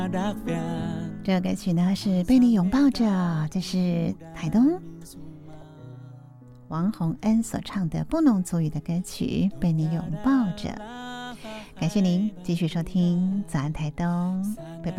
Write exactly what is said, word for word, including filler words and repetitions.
这个歌曲呢是《被你拥抱着》，这是台东王洪恩所唱的布农族语的歌曲《被你拥抱着》。感谢您继续收听早安台东，拜拜。